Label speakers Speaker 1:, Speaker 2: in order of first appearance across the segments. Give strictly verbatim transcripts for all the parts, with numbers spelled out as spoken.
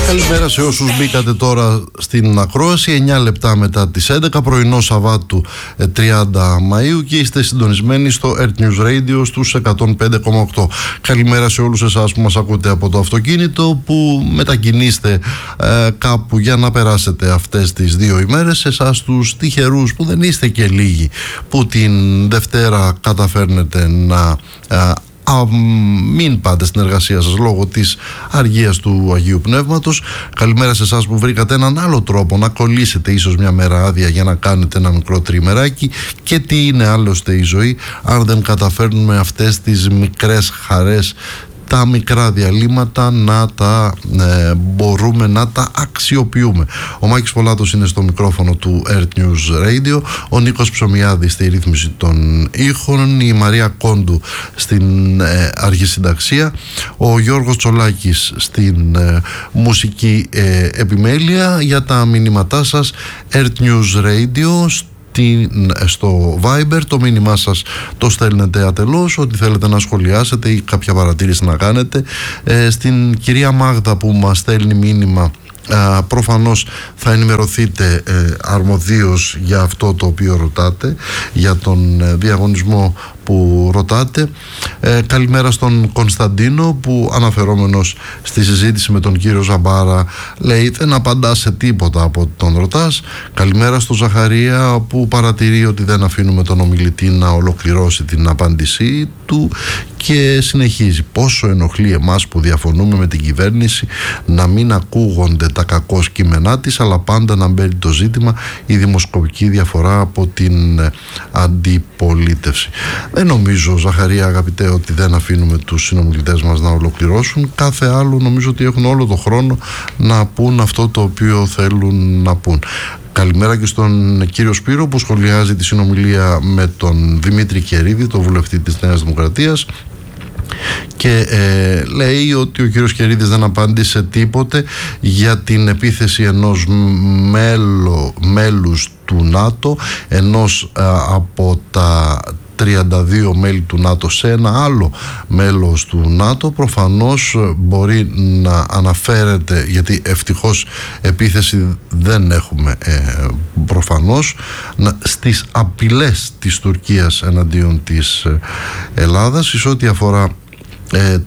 Speaker 1: Καλημέρα σε όσους μπήκατε τώρα στην ακρόαση. εννιά λεπτά μετά τις έντεκα, πρωινό Σαββάτου τριάντα Μαΐου, και είστε συντονισμένοι στο Earth News Radio στους εκατόν πέντε κόμμα οκτώ. Καλημέρα σε όλους εσάς που μας ακούτε από το αυτοκίνητο, που μετακινείστε ε, κάπου για να περάσετε αυτές τις δύο ημέρες. Εσάς τους τυχερούς που δεν είστε και λίγοι, που την Δευτέρα καταφέρνετε να ε, Α, μην πάτε στην εργασία σας λόγω της αργίας του Αγίου Πνεύματος. Καλημέρα σε εσάς που βρήκατε έναν άλλο τρόπο να κολλήσετε ίσως μια μέρα άδεια για να κάνετε ένα μικρό τριμεράκι. Και τι είναι άλλωστε η ζωή αν δεν καταφέρνουμε αυτές τις μικρές χαρές, τα μικρά διαλύματα, να τα ε, μπορούμε να τα αξιοποιούμε. Ο Μάκης Πολάτος είναι στο μικρόφωνο του Earth News Radio, ο Νίκος Ψωμιάδης στη ρύθμιση των ήχων, η Μαρία Κόντου στην ε, αρχισυνταξία, ο Γιώργος Τσολάκης στην ε, μουσική ε, επιμέλεια. Για τα μηνύματά σας, Earth News Radio στο Viber, το μήνυμά σας το στέλνετε ατελώς, ό,τι θέλετε να σχολιάσετε ή κάποια παρατήρηση να κάνετε. ε, στην κυρία Μάγδα που μας στέλνει μήνυμα, Uh, προφανώς θα ενημερωθείτε uh, αρμοδίως για αυτό το οποίο ρωτάτε, για τον uh, διαγωνισμό που ρωτάτε. Uh, καλημέρα στον Κωνσταντίνο που, αναφερόμενος στη συζήτηση με τον κύριο Ζαμπάρα, λέει δεν απαντά σε τίποτα από τον ρωτάς. Καλημέρα στον Ζαχαρία που παρατηρεί ότι δεν αφήνουμε τον ομιλητή να ολοκληρώσει την απάντησή του, και συνεχίζει: πόσο ενοχλεί εμάς που διαφωνούμε με την κυβέρνηση να μην ακούγονται τα κακώς κείμενά της, αλλά πάντα να μπαίνει το ζήτημα η δημοσκοπική διαφορά από την αντιπολίτευση. Δεν νομίζω, Ζαχαρία αγαπητέ, ότι δεν αφήνουμε τους συνομιλητές μας να ολοκληρώσουν. Κάθε άλλο νομίζω ότι έχουν όλο το χρόνο να πούν αυτό το οποίο θέλουν να πούν. Καλημέρα και στον κύριο Σπύρο που σχολιάζει τη συνομιλία με τον Δημήτρη Κερίδη, τον βουλευτή της Νέας Δημοκρατίας, και ε, λέει ότι ο κύριος Κερίδης δεν απάντησε τίποτε για την επίθεση ενός μέλο, μέλους του ΝΑΤΟ, ενός ε, από τα τριάντα δύο μέλη του ΝΑΤΟ σε ένα άλλο μέλος του ΝΑΤΟ. Προφανώς μπορεί να αναφέρεται, γιατί ευτυχώς επίθεση δεν έχουμε ε, προφανώς, να, στις απειλές της Τουρκίας εναντίον της ε, Ελλάδας, εις ό,τι αφορά ε,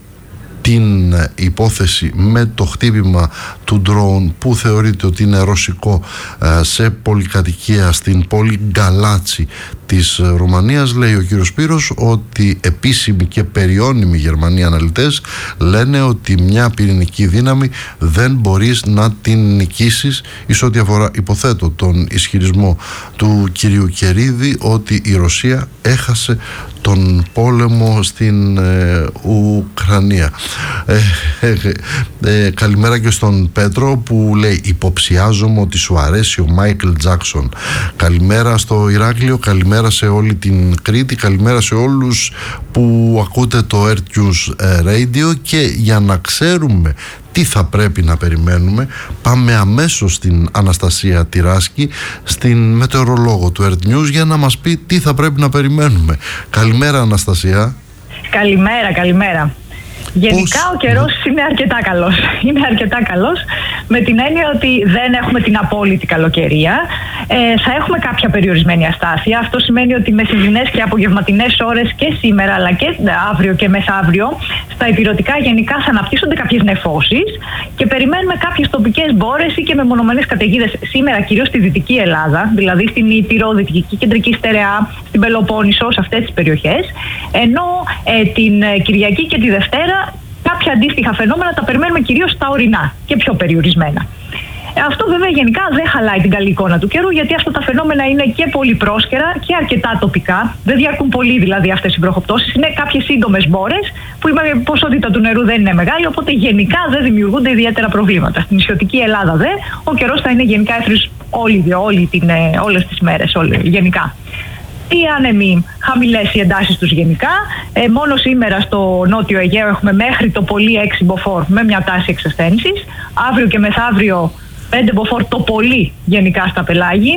Speaker 1: την υπόθεση με το χτύπημα του ντρόουν που θεωρείται ότι είναι ρωσικό σε πολυκατοικία στην πόλη Γκαλάτσι της Ρουμανίας. Λέει ο κύριος Σπύρος ότι επίσημοι και περιώνυμοι Γερμανοί αναλυτές λένε ότι μια πυρηνική δύναμη δεν μπορείς να την νικήσεις, εις ό,τι αφορά, υποθέτω, τον ισχυρισμό του κυρίου Κερίδη ότι η Ρωσία έχασε τον πόλεμο στην ε, Ουκρανία. Ε, ε, ε, ε, καλημέρα και στον Πέτρο που λέει υποψιάζομαι ότι σου αρέσει ο Μάικλ Τζάκσον. Καλημέρα στο Ηράκλειο, καλημέρα σε όλη την Κρήτη, καλημέρα σε όλους που ακούτε το Earth News Radio. Και για να ξέρουμε τι θα πρέπει να περιμένουμε, πάμε αμέσως στην Αναστασία Τυράσκη, στην μετεωρολόγο του Earth News, για να μας πει τι θα πρέπει να περιμένουμε. Καλημέρα Αναστασία. Καλημέρα, καλημέρα. Γενικά Πώς... ο καιρός είναι αρκετά καλός. Είναι αρκετά καλός με την έννοια ότι δεν έχουμε την απόλυτη καλοκαιρία. Ε, θα έχουμε κάποια περιορισμένη αστάθεια. Αυτό σημαίνει ότι μεσημβρινές και απογευματινές ώρες και σήμερα, αλλά και αύριο και μεθαύριο, στα ηπειρωτικά γενικά θα αναπτύσσονται κάποιες νεφώσεις και περιμένουμε κάποιες τοπικές μπόρες ή και μεμονωμένες καταιγίδες σήμερα, κυρίως στη Δυτική Ελλάδα, δηλαδή στην Ήπειρο, Δυτική Κεντρική Στερεά, στην Πελοπόννησο, σε αυτές τις περιοχές. Ενώ ε, την Κυριακή και τη Δευτέρα κάποια αντίστοιχα φαινόμενα τα περιμένουμε κυρίως στα ορεινά και πιο περιορισμένα. Αυτό βέβαια γενικά δεν χαλάει την καλή εικόνα του καιρού, γιατί αυτά τα φαινόμενα είναι και πολύ πρόσκαιρα και αρκετά τοπικά. Δεν διαρκούν πολύ δηλαδή αυτές οι βροχοπτώσεις. Είναι κάποιες σύντομες μπόρες που η ποσότητα του νερού δεν είναι μεγάλη, οπότε γενικά δεν δημιουργούνται ιδιαίτερα προβλήματα. Στην νησιωτική Ελλάδα δε ο καιρός θα είναι γενικά εύθριος όλη, όλη την, όλες τις μέρες, όλη, γενικά. Οι άνεμοι χαμηλές οι εντάσεις τους γενικά. Ε, μόνο σήμερα στο Νότιο Αιγαίο έχουμε μέχρι το πολύ έξι μποφόρ με μια τάση εξασθένησης. Αύριο και μεθαύριο πέντε μποφόρ το πολύ γενικά στα πελάγη.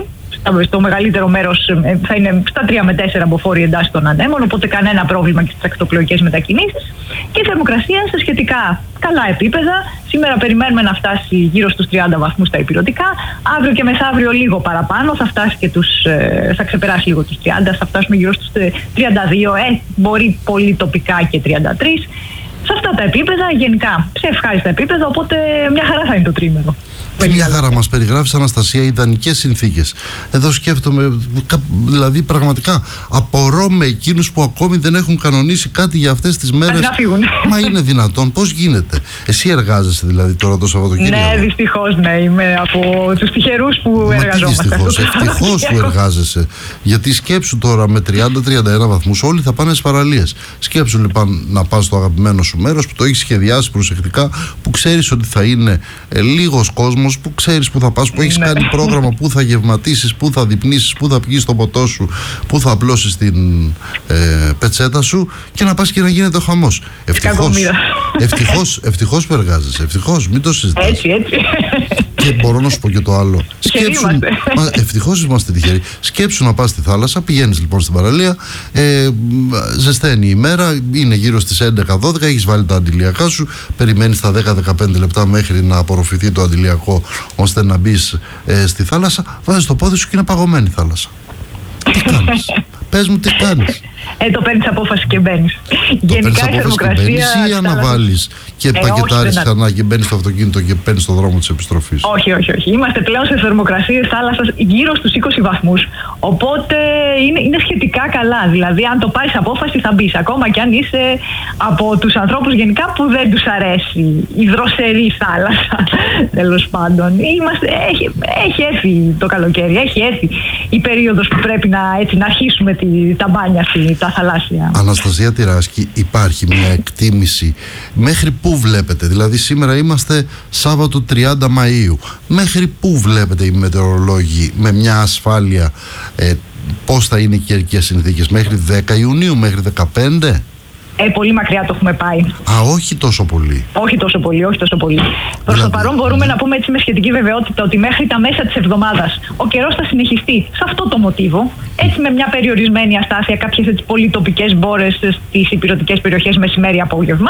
Speaker 2: στο μεγαλύτερο μέρος θα είναι στα τρία με τέσσερα μποφόρ οι εντάσεις των ανέμων, οπότε κανένα πρόβλημα και στις ακτοπλοϊκές μετακινήσεις. Και η θερμοκρασία σε σχετικά καλά επίπεδα. Σήμερα περιμένουμε να φτάσει γύρω στους τριάντα βαθμούς στα ηπειρωτικά. Αύριο και μεθαύριο λίγο παραπάνω, θα, φτάσει και τους, θα ξεπεράσει λίγο τους τριάντα, θα φτάσουμε γύρω στους τριάντα δύο, ε, μπορεί πολύ τοπικά και τριάντα τρία. Σε αυτά τα επίπεδα, γενικά σε ευχάριστα επίπεδα, οπότε μια χαρά θα είναι το τρίμηνο.
Speaker 1: Μια χαρά μας περιγράφεις, Αναστασία, ιδανικές συνθήκες. Εδώ σκέφτομαι, δηλαδή πραγματικά απορώ με εκείνους που ακόμη δεν έχουν κανονίσει κάτι για αυτές τις μέρες.
Speaker 2: Να φύγουν.
Speaker 1: Μα είναι δυνατόν, πώς γίνεται? Εσύ εργάζεσαι δηλαδή τώρα το Σαββατοκύριακο?
Speaker 2: Ναι, δυστυχώς ναι, είμαι από τους τυχερούς που Μα εργαζόμαστε.
Speaker 1: Δυστυχώς, ευτυχώς που εργάζεσαι. Γιατί σκέψου τώρα με τριάντα με τριάντα ένα βαθμούς όλοι θα πάνε στις παραλίες. Σκέψου λοιπόν να πας στο αγαπημένο σου μέρος που το έχεις σχεδιάσει προσεκτικά, που ξέρεις ότι θα είναι ε, λίγος κόσμος, που ξέρεις που θα πας, που έχεις
Speaker 2: ναι.
Speaker 1: κάνει πρόγραμμα, που θα γευματίσεις, που θα δειπνήσεις, που θα πηγείς το ποτό σου, που θα απλώσεις την ε, πετσέτα σου και να πας και να γίνεται ο χαμός. Ευτυχώς, ευτυχώς, ευτυχώς που εργάζεσαι, ευτυχώς, μην το συζητάς.
Speaker 2: Έτσι, έτσι.
Speaker 1: Και μπορώ να σου πω και το άλλο. Σκέψου, μα, ευτυχώς είμαστε τυχεροί. Σκέψου να πας στη θάλασσα, πηγαίνεις λοιπόν στην παραλία, ε, ζεσταίνει η ημέρα, είναι γύρω στις έντεκα δώδεκα, έχεις βάλει τα αντιλιακά σου, περιμένεις τα δέκα με δεκαπέντε λεπτά μέχρι να απορροφηθεί το αντιλιακό ώστε να μπεις ε, στη θάλασσα, βάζεις το πόδι σου και είναι παγωμένη η θάλασσα. Τι κάνεις? Πες μου τι κάνεις.
Speaker 2: Ε, το παίρνεις απόφαση και μπαίνεις. Γενικά η θερμοκρασία.
Speaker 1: Ή αναβάλεις και ε, πακετάρεις ξανά και μπαίνεις στο αυτοκίνητο και παίρνεις το δρόμο της επιστροφής?
Speaker 2: Όχι, όχι, όχι. Είμαστε πλέον σε θερμοκρασίες θάλασσας γύρω στους είκοσι βαθμούς. Οπότε είναι, είναι σχετικά καλά. Δηλαδή, αν το πάρεις απόφαση, θα μπεις. Ακόμα κι αν είσαι από τους ανθρώπους γενικά που δεν τους αρέσει η δροσερή θάλασσα. Τέλος πάντων. Είμαστε, έχει, έχει έρθει το καλοκαίρι, έχει έρθει η περίοδος που πρέπει να, έτσι, να αρχίσουμε τη, τα μπάνια αυτή, τα θαλάσσια.
Speaker 1: Αναστασία Τυράσκη, υπάρχει μια εκτίμηση μέχρι πού βλέπετε? Δηλαδή σήμερα είμαστε Σάββατο τριάντα Μαΐου. Μέχρι πού βλέπετε οι μετεωρολόγοι με μια ασφάλεια ε, πώς θα είναι οι καιρικές συνθήκες? Μέχρι δέκα Ιουνίου, μέχρι δεκαπέντε?
Speaker 2: Ε, πολύ μακριά το έχουμε πάει.
Speaker 1: Α, όχι τόσο πολύ.
Speaker 2: Όχι τόσο πολύ, όχι τόσο πολύ. Προς το παρόν μπορούμε να πούμε έτσι με σχετική βεβαιότητα ότι μέχρι τα μέσα της εβδομάδας ο καιρός θα συνεχιστεί σε αυτό το μοτίβο. Έτσι με μια περιορισμένη αστάθεια, κάποιες έτσι πολύ τοπικές μπόρες στις ηπειρωτικές περιοχές μεσημέρι-απόγευμα.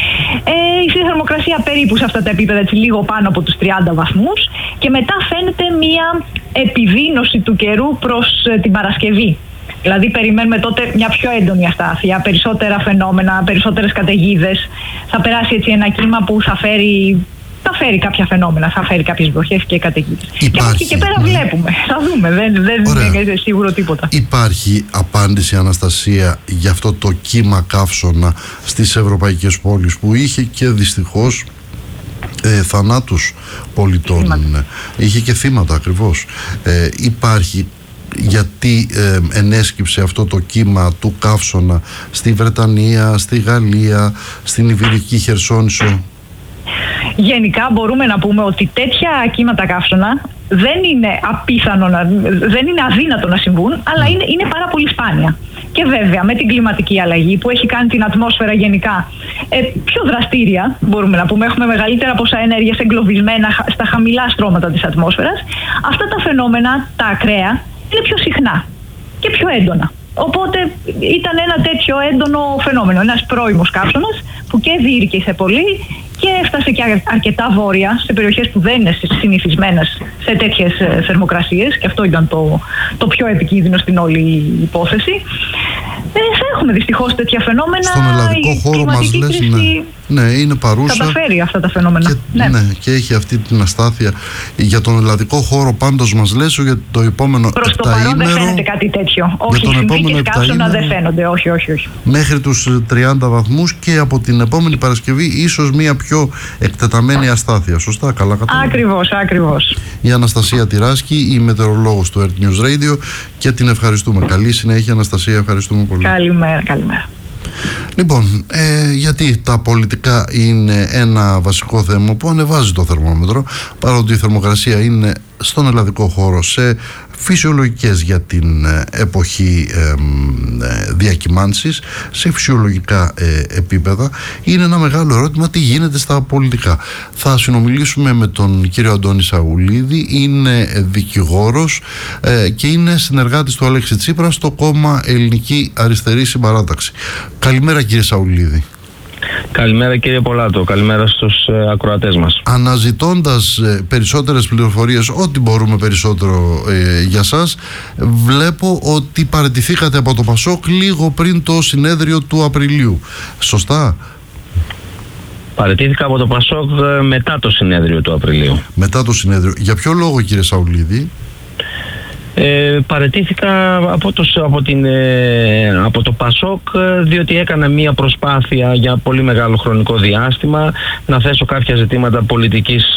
Speaker 2: Ε, η θερμοκρασία περίπου σε αυτά τα επίπεδα, έτσι λίγο πάνω από τους τριάντα βαθμούς. Και μετά φαίνεται μια επιδείνωση του καιρού προς την Παρασκευή. Δηλαδή περιμένουμε τότε μια πιο έντονη αστάθεια, περισσότερα φαινόμενα, περισσότερες καταιγίδες. Θα περάσει έτσι ένα κύμα που θα φέρει, θα φέρει κάποια φαινόμενα, θα φέρει κάποιες βροχές και καταιγίδες. Και από εκεί και πέρα βλέπουμε, θα δούμε, δεν, δεν είναι σίγουρο τίποτα.
Speaker 1: Υπάρχει απάντηση, Αναστασία, για αυτό το κύμα καύσωνα στις ευρωπαϊκές πόλεις που είχε και δυστυχώς ε, θανάτους πολιτών, θύματα. Είχε και θύματα ακριβώς. Ε, υπάρχει γιατί ε, ενέσκυψε αυτό το κύμα του καύσωνα στη Βρετανία, στη Γαλλία, στην Ιβηρική Χερσόνησο?
Speaker 2: Γενικά μπορούμε να πούμε ότι τέτοια κύματα καύσωνα δεν είναι απίθανο, να, δεν είναι αδύνατο να συμβούν, αλλά είναι, είναι πάρα πολύ σπάνια. Και βέβαια με την κλιματική αλλαγή που έχει κάνει την ατμόσφαιρα γενικά ε, πιο δραστήρια, μπορούμε να πούμε, έχουμε μεγαλύτερα ποσά ενέργειας εγκλωβισμένα στα χαμηλά στρώματα της ατμόσφαιρας, αυτά τα φαινόμενα, τα ακραία, είναι πιο συχνά και πιο έντονα. Οπότε ήταν ένα τέτοιο έντονο φαινόμενο, ένας πρώιμος καύσωνας που και διήρκησε πολύ και έφτασε και αρκετά βόρεια σε περιοχές που δεν είναι συνηθισμένες σε τέτοιες θερμοκρασίες, και αυτό ήταν το, το πιο επικίνδυνο στην όλη υπόθεση. Ε, θα έχουμε δυστυχώς τέτοια φαινόμενα.
Speaker 1: Στον ελλαδικό χώρο μας λες, ναι. Ναι, είναι παρούσα.
Speaker 2: Θα τα φέρει αυτά τα φαινόμενα.
Speaker 1: Και,
Speaker 2: ναι.
Speaker 1: ναι, και έχει αυτή την αστάθεια. Για τον ελλαδικό χώρο πάντως μας λες, για το επόμενο
Speaker 2: προς το παρόν δεν φαίνεται κάτι τέτοιο. Όχι, οι συνθήκες καύσωνα δεν φαίνονται. Όχι, όχι, όχι.
Speaker 1: Μέχρι τους τριάντα βαθμούς και από την επόμενη Παρασκευή ίσως μια πιο εκτεταμένη αστάθεια. Σωστά, καλά κατάλαβα?
Speaker 2: Ακριβώς, ακριβώς.
Speaker 1: Η Αναστασία Τυράσκη, η μετεωρολόγος του Earth News Radio, και την ευχαριστούμε. Καλή συνέχεια, Αναστασία, ευχαριστούμε πολύ.
Speaker 2: Καλημέρα, καλημέρα.
Speaker 1: Λοιπόν, ε, γιατί τα πολιτικά είναι ένα βασικό θέμα που ανεβάζει το θερμόμετρο, παρότι η θερμοκρασία είναι στον ελλαδικό χώρο σε φυσιολογικές για την εποχή ε, ε, διακυμάνσεις, σε φυσιολογικά ε, επίπεδα. Είναι ένα μεγάλο ερώτημα τι γίνεται στα πολιτικά. Θα συνομιλήσουμε με τον κύριο Αντώνη Σαουλίδη, είναι δικηγόρος ε, και είναι συνεργάτης του Αλέξη Τσίπρα στο κόμμα Ελληνική Αριστερή Συμπαράταξη. Καλημέρα κύριε Σαουλίδη.
Speaker 3: Καλημέρα κύριε Πολάτο, καλημέρα στους ε, ακροατές μας.
Speaker 1: Αναζητώντας ε, περισσότερες πληροφορίες, ό,τι μπορούμε περισσότερο ε, για σας, βλέπω ότι παραιτηθήκατε από το Πασόκ λίγο πριν το συνέδριο του Απριλίου. Σωστά?
Speaker 3: Παραιτήθηκα από το Πασόκ ε, μετά το συνέδριο του Απριλίου.
Speaker 1: Μετά το συνέδριο. Για ποιο λόγο κύριε Σαουλίδη?
Speaker 3: Ε, παραιτήθηκα από το, από, την, ε, από το Πασόκ διότι έκανα μία προσπάθεια για πολύ μεγάλο χρονικό διάστημα να θέσω κάποια ζητήματα πολιτικής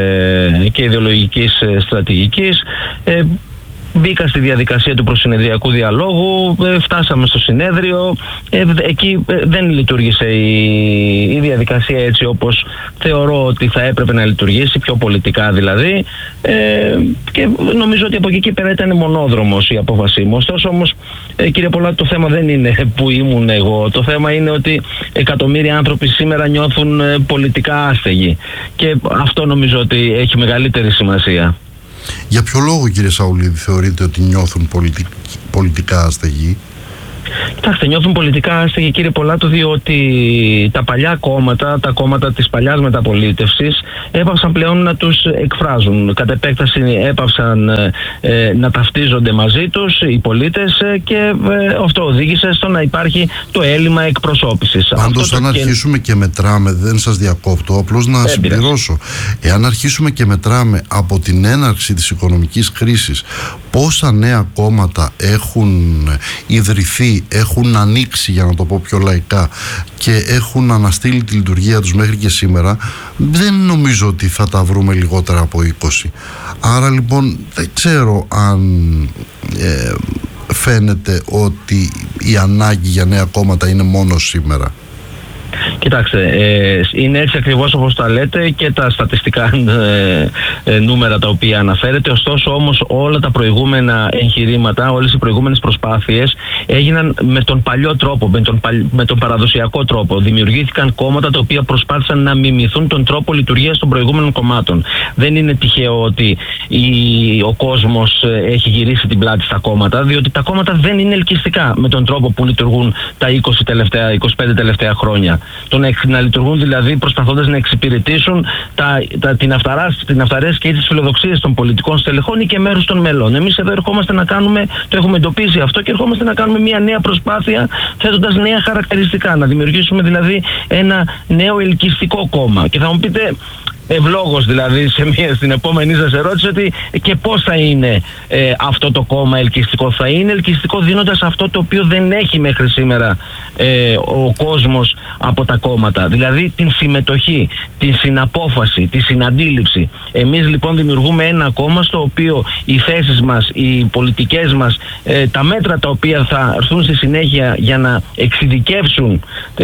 Speaker 3: ε, και ιδεολογικής ε, στρατηγικής. Ε, Μπήκα στη διαδικασία του προσυνεδριακού διαλόγου, φτάσαμε στο συνέδριο, εκεί δεν λειτουργήσε η, η διαδικασία έτσι όπως θεωρώ ότι θα έπρεπε να λειτουργήσει, πιο πολιτικά δηλαδή, ε, και νομίζω ότι από εκεί και πέρα ήταν μονόδρομος η απόφασή μου. Ωστόσο όμως, ε, κύριε Πολάτη, το θέμα δεν είναι που ήμουν εγώ, το θέμα είναι ότι εκατομμύρια άνθρωποι σήμερα νιώθουν πολιτικά άστεγοι και αυτό νομίζω ότι έχει μεγαλύτερη σημασία.
Speaker 1: Για ποιο λόγο κύριε Σαουλίδη θεωρείτε ότι νιώθουν πολιτικ... πολιτικά αστεγοί?
Speaker 3: Κοιτάξτε, νιώθουν πολιτικά άστεγοι κύριε Πολάτο διότι τα παλιά κόμματα, τα κόμματα της παλιάς μεταπολίτευσης έπαυσαν πλέον να τους εκφράζουν. Κατ' επέκταση έπαυσαν ε, να ταυτίζονται μαζί τους οι πολίτες ε, και ε, αυτό οδήγησε στο να υπάρχει το έλλειμμα εκπροσώπησης.
Speaker 1: Πάντως αν και... αρχίσουμε και μετράμε, δεν σας διακόπτω, απλώς να ε, συμπληρώσω. Εάν αρχίσουμε και μετράμε από την έναρξη της οικονομικής κρίσης πόσα νέα κόμματα έχουν ιδρυθεί, έχουν ανοίξει, για να το πω πιο λαϊκά, και έχουν αναστείλει τη λειτουργία τους μέχρι και σήμερα, δεν νομίζω ότι θα τα βρούμε λιγότερα από είκοσι. Άρα λοιπόν δεν ξέρω αν ε, φαίνεται ότι η ανάγκη για νέα κόμματα είναι μόνο σήμερα.
Speaker 3: Κοιτάξτε, ε, είναι έτσι ακριβώς όπως τα λέτε και τα στατιστικά ε, ε, νούμερα τα οποία αναφέρετε. Ωστόσο όμως όλα τα προηγούμενα εγχειρήματα, όλες οι προηγούμενες προσπάθειες έγιναν με τον παλιό τρόπο, με τον, με τον παραδοσιακό τρόπο. Δημιουργήθηκαν κόμματα τα οποία προσπάθησαν να μιμηθούν τον τρόπο λειτουργίας των προηγούμενων κομμάτων. Δεν είναι τυχαίο ότι η, ο κόσμος έχει γυρίσει την πλάτη στα κόμματα, διότι τα κόμματα δεν είναι ελκυστικά με τον τρόπο που λειτουργούν τα είκοσι τελευταία, είκοσι πέντε τελευταία χρόνια. Το να, να λειτουργούν δηλαδή προσπαθώντας να εξυπηρετήσουν τα, τα, την, αυταράς, την αυταρές και τις φιλοδοξίες των πολιτικών στελεχών ή και μέρους των μελών. Εμείς εδώ ερχόμαστε να κάνουμε, το έχουμε εντοπίσει αυτό και ερχόμαστε να κάνουμε μια νέα προσπάθεια θέτοντας νέα χαρακτηριστικά. Να δημιουργήσουμε δηλαδή ένα νέο ελκυστικό κόμμα. Και θα μου πείτε, ευλόγως δηλαδή σε μια, στην επόμενη σας ερώτηση, ότι και πώς θα είναι ε, αυτό το κόμμα ελκυστικό? Θα είναι ελκυστικό δίνοντας αυτό το οποίο δεν έχει μέχρι σήμερα ε, ο κόσμος από τα κόμματα, δηλαδή την συμμετοχή, την συναπόφαση, τη συναντήληψη. Εμείς λοιπόν δημιουργούμε ένα κόμμα στο οποίο οι θέσεις μας, οι πολιτικές μας, ε, τα μέτρα τα οποία θα έρθουν στη συνέχεια για να εξειδικεύσουν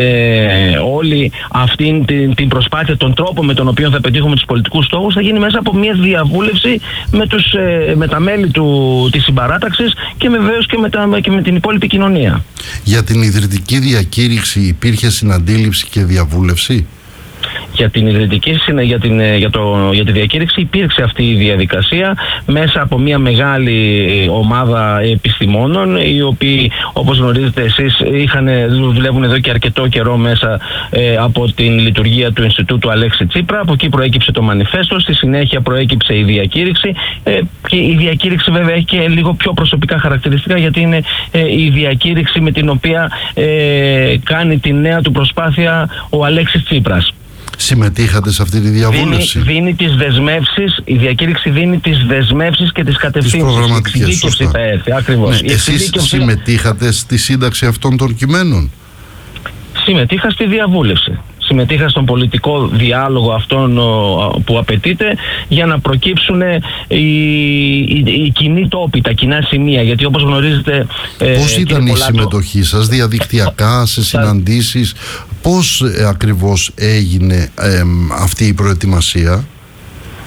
Speaker 3: ε, όλη αυτή την, την προσπάθεια, τον τρόπο με τον οποίο θα πετύχουμε τους πολιτικούς στόχους, θα γίνει μέσα από μια διαβούλευση με, τους, ε, με τα μέλη του, της συμπαράταξης και βεβαίως και, και με την υπόλοιπη κοινωνία.
Speaker 1: Για την ιδρυτική διακήρυξη υπήρχε συναντήληψη και διαβούλευση?
Speaker 3: Για την ιδρυτική, για, την, για, το, για τη διακήρυξη υπήρξε αυτή η διαδικασία μέσα από μια μεγάλη ομάδα επιστημόνων, οι οποίοι, όπως γνωρίζετε εσείς, είχαν, δουλεύουν εδώ και αρκετό καιρό μέσα ε, από την λειτουργία του Ινστιτούτου Αλέξη Τσίπρα. Από εκεί προέκυψε το μανιφέστο, στη συνέχεια προέκυψε η διακήρυξη ε, και η διακήρυξη βέβαια έχει και λίγο πιο προσωπικά χαρακτηριστικά, γιατί είναι ε, η διακήρυξη με την οποία ε, κάνει τη νέα του προσπάθεια ο Αλέξης Τσίπρας.
Speaker 1: Συμμετείχατε σε αυτή τη διαβούλευση?
Speaker 3: Δίνει, δίνει τις δεσμεύσεις, η διακήρυξη δίνει τις δεσμεύσεις και τις κατευθύνσεις.
Speaker 1: Τις προγραμματικές, σωστά.
Speaker 3: Θα έρθει, ακριβώς.
Speaker 1: Ναι, εσείς συμμετείχατε στη σύνταξη αυτών των κειμένων?
Speaker 3: Συμμετείχα στη διαβούλευση. Συμμετείχα στον πολιτικό διάλογο αυτόν που απαιτείται για να προκύψουν οι, οι, οι κοινοί τόποι, τα κοινά σημεία. Γιατί όπως γνωρίζετε...
Speaker 1: Πώς ε, ήταν η Πολάτο, συμμετοχή σας, διαδικτυακά, σε συναντήσεις, πώς ε, ακριβώς έγινε ε, αυτή η προετοιμασία?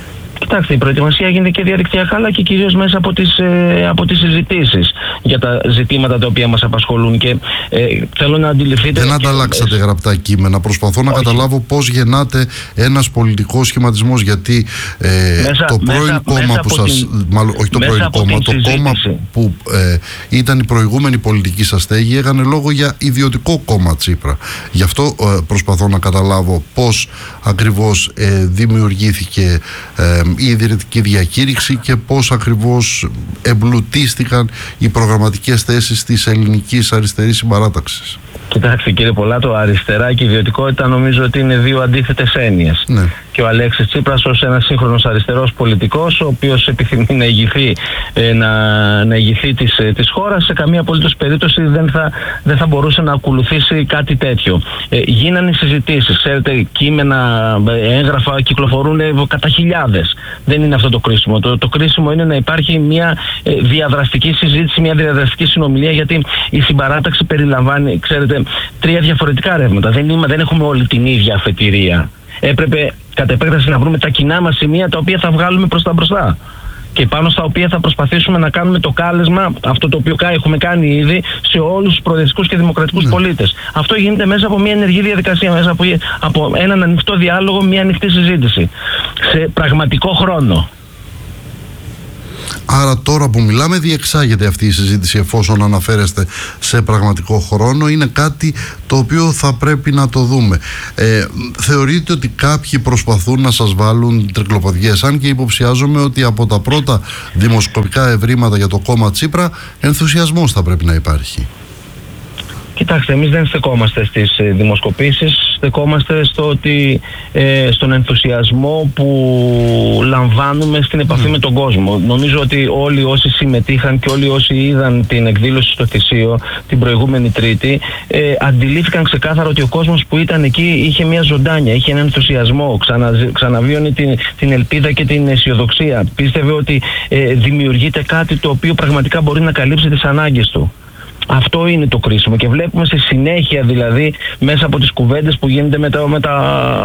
Speaker 3: Κοιτάξτε, η προετοιμασία γίνεται και διαδικτυακά, αλλά και κυρίως μέσα από τις, ε, από τις συζητήσεις για τα ζητήματα τα οποία μας απασχολούν. Και ε, θέλω να αντιληφθείτε.
Speaker 1: Δεν ανταλλάξατε και... γραπτά κείμενα. Προσπαθώ να Όχι. καταλάβω πώς γεννάται ένας πολιτικός σχηματισμός. Γιατί ε, μέσα, το πρώην μέσα, κόμμα μέσα που σας. Την... Μάλλον, όχι το πρώην κόμμα, το συζήτηση. κόμμα που ε, ήταν η προηγούμενη πολιτική σας στέγη έκανε λόγο για ιδιωτικό κόμμα Τσίπρα. Γι' αυτό ε, προσπαθώ να καταλάβω πώς ακριβώς ε, δημιουργήθηκε ε, η ιδρυτική διακήρυξη και πώς ακριβώς εμπλουτίστηκαν οι προγραμματικές θέσεις της ελληνικής αριστερής συμπαράταξης.
Speaker 3: Κοιτάξτε κύριε Πολάτο, αριστερά και ιδιωτικότητα νομίζω ότι είναι δύο αντίθετες έννοιες.
Speaker 1: Ναι.
Speaker 3: Και ο Αλέξης Τσίπρας ως ένας σύγχρονος αριστερός πολιτικός, ο οποίος επιθυμεί να ηγηθεί, ε, να, να ηγηθεί της, ε, της χώρας, σε καμία απολύτως περίπτωση δεν θα, δεν θα μπορούσε να ακολουθήσει κάτι τέτοιο. Ε, γίνανε συζητήσεις, ξέρετε, κείμενα, έγγραφα κυκλοφορούν κατά χιλιάδες. Δεν είναι αυτό το κρίσιμο. Το, το κρίσιμο είναι να υπάρχει μια ε, διαδραστική συζήτηση, μια διαδραστική συνομιλία, γιατί η συμπαράταξη περιλαμβάνει, ξέρετε, τρία διαφορετικά ρεύματα. Δεν, είμαι, δεν έχουμε όλη την ίδια αφετηρία. Έπρεπε κατ' επέκταση να βρούμε τα κοινά μας σημεία τα οποία θα βγάλουμε προς τα μπροστά και πάνω στα οποία θα προσπαθήσουμε να κάνουμε το κάλεσμα, αυτό το οποίο έχουμε κάνει ήδη, σε όλους τους προοδευτικούς και δημοκρατικούς ναι. πολίτες. Αυτό γίνεται μέσα από μια ενεργή διαδικασία, μέσα από, από έναν ανοιχτό διάλογο, μια ανοιχτή συζήτηση σε πραγματικό χρόνο.
Speaker 1: Άρα τώρα που μιλάμε διεξάγεται αυτή η συζήτηση, εφόσον αναφέρεστε σε πραγματικό χρόνο, είναι κάτι το οποίο θα πρέπει να το δούμε. Ε, θεωρείτε ότι κάποιοι προσπαθούν να σας βάλουν τρικλοποδιές, αν και υποψιάζομαι ότι από τα πρώτα δημοσκοπικά ευρήματα για το κόμμα Τσίπρα ενθουσιασμός θα πρέπει να υπάρχει?
Speaker 3: Κοιτάξτε, εμείς δεν στεκόμαστε στις δημοσκοπήσεις, στεκόμαστε στο ότι, ε, στον ενθουσιασμό που λαμβάνουμε στην επαφή mm. με τον κόσμο. Νομίζω ότι όλοι όσοι συμμετείχαν και όλοι όσοι είδαν την εκδήλωση στο Θησίο την προηγούμενη Τρίτη, ε, αντιλήφθηκαν ξεκάθαρα ότι ο κόσμος που ήταν εκεί είχε μια ζωντάνια, είχε έναν ενθουσιασμό, ξανα, ξαναβίωνε την, την ελπίδα και την αισιοδοξία. Πίστευε ότι ε, δημιουργείται κάτι το οποίο πραγματικά μπορεί να καλύψει τις ανάγκες του. Αυτό είναι το κρίσιμο και βλέπουμε στη συνέχεια, δηλαδή μέσα από τις κουβέντες που γίνεται με, τα, με, τα,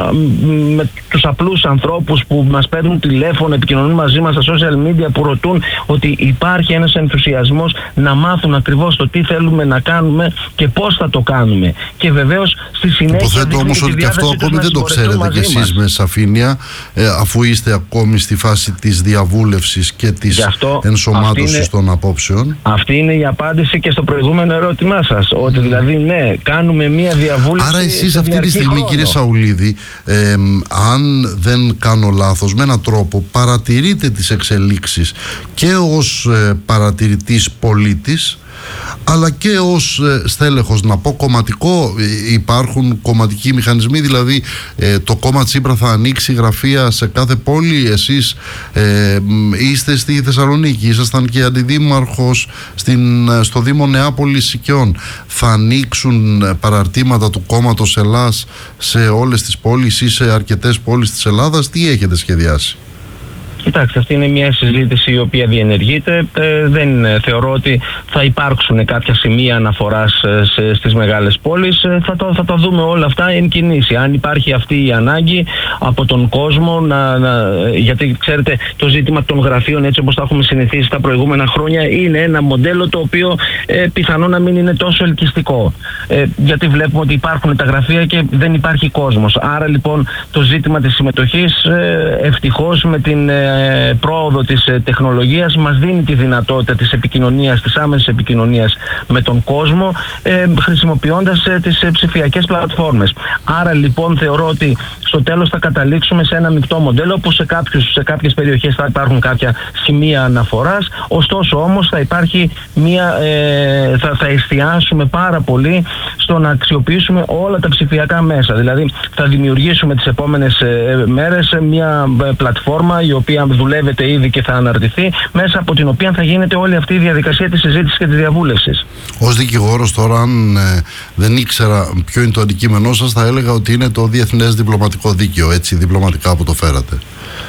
Speaker 3: με τους απλούς ανθρώπους που μας παίρνουν τηλέφωνο, επικοινωνούν μαζί μας στα social media, που ρωτούν, ότι υπάρχει ένας ενθουσιασμός να μάθουν ακριβώς το τι θέλουμε να κάνουμε και πώς θα το κάνουμε. Και βεβαίως στη συνέχεια...
Speaker 1: Υποθέτω όμως ότι και αυτό ακόμη δεν το ξέρετε κι εσείς με σαφήνεια, ε, αφού είστε ακόμη στη φάση της διαβούλευσης και της αυτό, ενσωμάτωσης είναι, των απόψεων.
Speaker 3: Αυτή είναι η απάντηση και στο προηγούμενο ερώτημά σας, ότι δηλαδή ναι, κάνουμε μία διαβούλευση.
Speaker 1: Άρα εσείς αυτή τη στιγμή χρόνο. Κύριε Σαουλίδη, ε, αν δεν κάνω λάθος, με έναν τρόπο παρατηρείτε τις εξελίξεις και ως ε, παρατηρητής πολίτης, αλλά και ως ε, στέλεχος, να πω κομματικό. ε, υπάρχουν κομματικοί μηχανισμοί, δηλαδή ε, το κόμμα Τσίπρα θα ανοίξει γραφεία σε κάθε πόλη. Εσείς ε, είστε στη Θεσσαλονίκη, ήσασταν και αντιδήμαρχος στην, στο Δήμο Νεάπολης Σικαιών. Θα ανοίξουν παραρτήματα του κόμματος Ελλάς σε όλες τις πόλεις ή σε αρκετές πόλεις της Ελλάδας? Τι έχετε σχεδιάσει?
Speaker 3: Κοιτάξτε, αυτή είναι μια συζήτηση η οποία διενεργείται. Ε, δεν ε, θεωρώ ότι θα υπάρξουν κάποια σημεία αναφοράς ε, σε, στις μεγάλες πόλεις. Ε, θα, το, θα τα δούμε όλα αυτά εν κινήσει. Αν υπάρχει αυτή η ανάγκη από τον κόσμο, να, να, γιατί ξέρετε το ζήτημα των γραφείων, έτσι όπως τα έχουμε συνηθίσει τα προηγούμενα χρόνια, είναι ένα μοντέλο το οποίο ε, πιθανό να μην είναι τόσο ελκυστικό. Ε, γιατί βλέπουμε ότι υπάρχουν τα γραφεία και δεν υπάρχει κόσμος. Άρα λοιπόν το ζήτημα της συμμετοχής ε, ευτυχώς με την ε, πρόοδο της ε, τεχνολογίας μας δίνει τη δυνατότητα της επικοινωνίας, της άμεσης επικοινωνίας με τον κόσμο, ε, χρησιμοποιώντας ε, τις ε, ψηφιακές πλατφόρμες. Άρα λοιπόν θεωρώ ότι στο τέλος θα καταλήξουμε σε ένα μεικτό μοντέλο που σε, κάποιους, σε κάποιες περιοχές θα υπάρχουν κάποια σημεία αναφοράς, ωστόσο όμως θα υπάρχει μια, ε, θα, θα εστιάσουμε πάρα πολύ στο να αξιοποιήσουμε όλα τα ψηφιακά μέσα. Δηλαδή θα δημιουργήσουμε τις επόμενες ε, μέρες μια ε, πλατφόρμα η οποία δουλεύεται ήδη και θα αναρτηθεί, μέσα από την οποία θα γίνεται όλη αυτή η διαδικασία της συζήτησης και της διαβούλευσης.
Speaker 1: Ως δικηγόρος τώρα, αν ε, δεν ήξερα ποιο είναι το αντικείμενό σας, θα έλεγα ότι είναι το Διεθνές Διπλωματικό Δίκαιο, έτσι διπλωματικά που το φέρατε.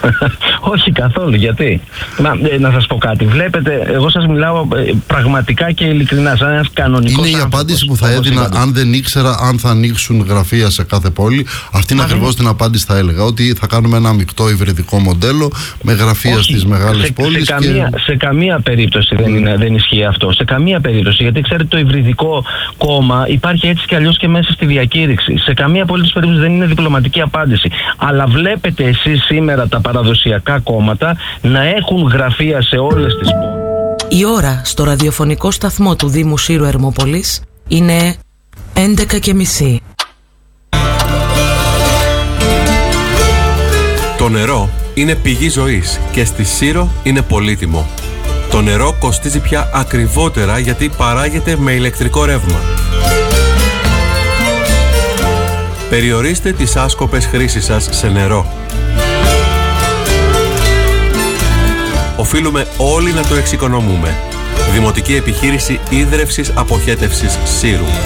Speaker 3: Όχι καθόλου, γιατί. Να, ε, να σας πω κάτι. Βλέπετε, εγώ σας μιλάω ε, πραγματικά και ειλικρινά, σαν ένας κανονικός.
Speaker 1: Είναι η απάντηση που θα έδινα
Speaker 3: είπατε.
Speaker 1: αν δεν ήξερα αν θα ανοίξουν γραφεία σε κάθε πόλη. Αυτή είναι ακριβώς την απάντηση θα έλεγα. Ότι θα κάνουμε ένα μεικτό υβριδικό μοντέλο με γραφεία στις μεγάλες
Speaker 3: σε,
Speaker 1: πόλεις.
Speaker 3: Σε,
Speaker 1: και...
Speaker 3: καμία, σε καμία περίπτωση δεν, είναι, δεν ισχύει αυτό. Σε καμία περίπτωση. Γιατί ξέρετε, το υβριδικό κόμμα υπάρχει έτσι κι αλλιώς και μέσα στη διακήρυξη. Σε καμία απολύτως περίπτωση δεν είναι διπλωματική απάντηση. Αλλά βλέπετε εσείς σήμερα τα παραδοσιακά κόμματα να έχουν γραφεία σε όλες τις πόλεις.
Speaker 4: Η ώρα στο ραδιοφωνικό σταθμό του Δήμου Σύρου Ερμόπολης είναι έντεκα και μισή.
Speaker 5: Το νερό είναι πηγή ζωής και στη Σύρο είναι πολύτιμο. Το νερό κοστίζει πια ακριβότερα γιατί παράγεται με ηλεκτρικό ρεύμα. Περιορίστε τις άσκοπες χρήσεις σας σε νερό. Οφείλουμε όλοι να το εξοικονομούμε. Δημοτική Επιχείρηση Ίδρευσης Αποχέτευσης Σύρου.